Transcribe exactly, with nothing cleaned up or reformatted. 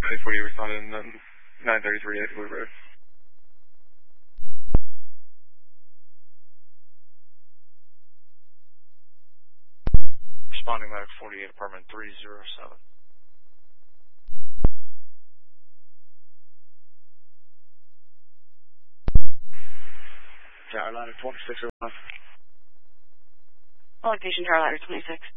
eight forty responded in um, nine thirty-three eight Blue Road. Responding back forty-eight, apartment three zero seven. Tower ladder twenty-six oh one. Location tower ladder twenty-six.